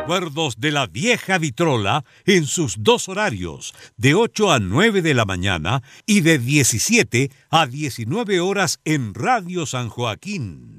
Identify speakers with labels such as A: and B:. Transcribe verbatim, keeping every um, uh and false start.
A: recuerdos de la vieja vitrola en sus dos horarios, de ocho a nueve de la mañana y de diecisiete a diecinueve horas en Radio San Joaquín.